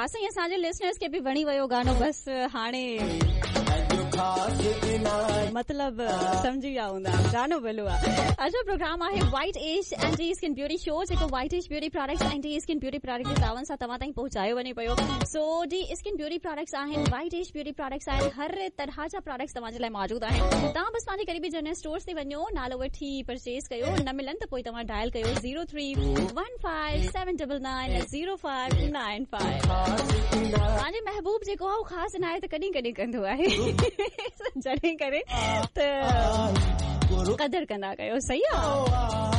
वाह साईं, असांजे लिसनर्स खे बि वणी वियो गानो, बस हाणे मतलब समझी विया हूंदा गानो भलो आहे। अच्छा, प्रोग्राम आहे white age anti skin beauty show, जेको white age beauty products anti skin beauty product जे तावन सां तव्हां ताईं पहुचायो वञे पियो। सो जी स्किन ब्यूटी प्रोडक्ट्स आहिनि, वाइट एज ब्यूटी प्रोडक्ट्स आहिनि, हर तरह जा प्रोडक्ट्स तव्हांजे लाइ मौजूदु आहिनि। तव्हां बस पंहिंजे करीबी जनरल स्टोर्स ते वञो, नालो वठी परचेस कयो, न मिलन त पोइ तव्हां डायल कयो 0315790595। तव्हांजे महबूब जेको आहे ख़ासि इनायत कॾहिं कॾहिं कंदो आहे, जॾहिं करे त क़दर कंदा कयो, सही आहे।